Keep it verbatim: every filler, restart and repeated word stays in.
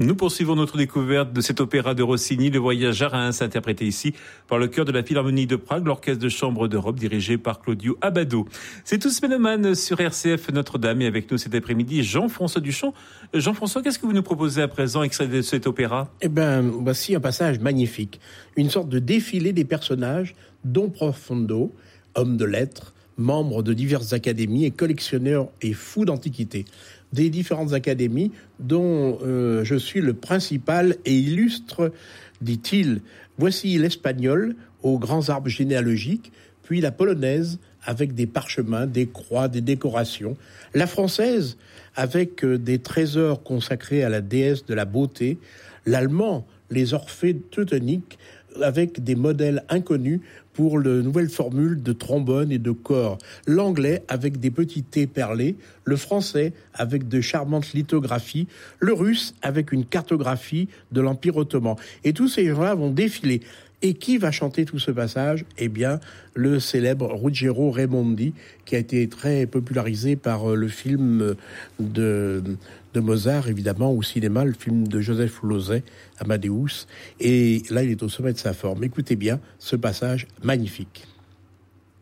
Nous poursuivons notre découverte de cet opéra de Rossini, Le Voyage à Reims, interprété ici par le chœur de la Philharmonie de Prague, l'orchestre de chambre d'Europe dirigé par Claudio Abbado. C'est Tous Mélomanes sur R C F Notre-Dame et avec nous cet après-midi Jean-François Duchamp. Jean-François, qu'est-ce que vous nous proposez à présent, extrait de cet opéra ? Eh bien, voici un passage magnifique. Une sorte de défilé des personnages, Don Profondo, homme de lettres, membre de diverses académies et collectionneur et fou d'antiquités. Des différentes académies dont euh, je suis le principal et illustre, dit-il. Voici l'espagnol aux grands arbres généalogiques, puis la polonaise avec des parchemins, des croix, des décorations, la française avec euh, des trésors consacrés à la déesse de la beauté, l'allemand, les Orphées teutoniques avec des modèles inconnus pour de nouvelles formules de trombone et de cor, l'anglais avec des petits thés perlés, le français avec de charmantes lithographies, le russe avec une cartographie de l'Empire ottoman. Et tous ces gens-là vont défiler. Et qui va chanter tout ce passage ? Eh bien, le célèbre Ruggiero Raimondi, qui a été très popularisé par le film de, de Mozart, évidemment, au cinéma, le film de Joseph Losey, Amadeus. Et là, il est au sommet de sa forme. Écoutez bien ce passage magnifique.